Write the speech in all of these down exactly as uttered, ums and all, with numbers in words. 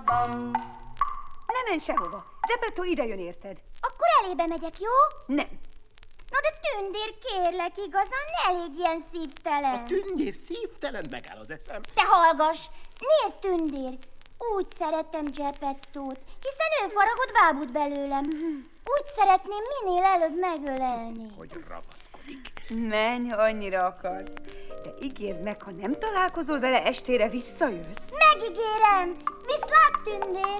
bam. Ne menj sehova. Geppetto ide jön, érted? Akkor elébe megyek, jó? Nem. Na de tündér, kérlek, igazán ne légy ilyen szívtelen. A tündér szívtelen, megáll az eszem. Te hallgass! Nézd, tündér! Úgy szerettem Geppettót, hiszen ő faragott bábút belőlem. Úgy szeretném minél előbb megölelni. Hogy ravaszkodik. Menj, ha annyira akarsz. De ígérd meg, ha nem találkozol vele, estére visszajössz. Megígérem! Viszlát, tündér!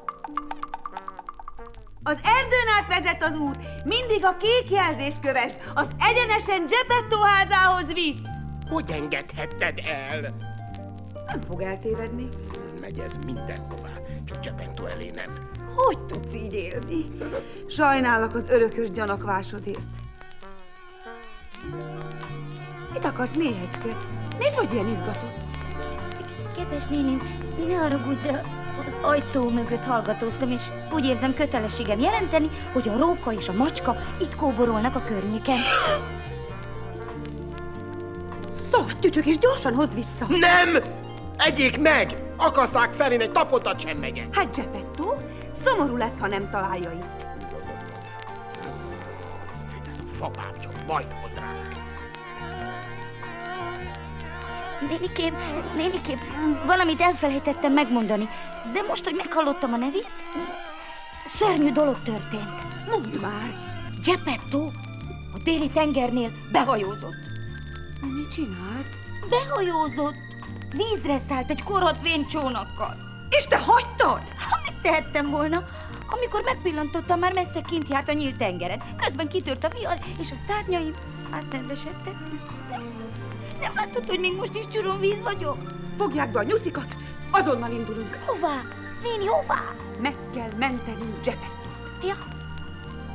Az erdőn át vezet az út. Mindig a kék jelzést kövesd. Az egyenesen Geppetto házához visz. Hogy engedhetted el? Nem fog eltévedni. Megy ez mindenhová, csak Geppetto elé nem. Hogy tudsz így élni? Sajnálok az örökös gyanakvásodért. Mit akarsz, méhecske? Mit vagy ilyen izgatott? Kedves néném, ne haragudj, de az ajtó mögött hallgatóztam, és úgy érzem, kötelességem jelenteni, hogy a róka és a macska itt kóborolnak a környéken. Szaladj, és gyorsan hozd vissza! Nem! Egyék meg! Akasszák fel, én egy tapotat sem megyek. Hát Geppetto, szomorú lesz, ha nem találja itt. Ez a fabáccsot majd hoz ránk. Nénikém, nénikém, valamit elfelejtettem megmondani, de most, hogy meghallottam a nevét, szörnyű dolog történt. Mondd már! Geppetto a déli tengernél behajózott. Mit csinált? Behajózott! Vízre szállt egy korhatvén csónakkal. És te hagytad? Ha mit tehettem volna? Amikor megpillantottam, már messze kint járt a nyílt tengeren. Közben kitört a vihar, és a szárnyaim átnedvesedtek. Nem láttad, hogy még most is csuron víz vagyok? Fogják be a nyuszikat, azonnal indulunk. Hová? Néni, hová? Meg kell mentenünk Geppettót. Ja,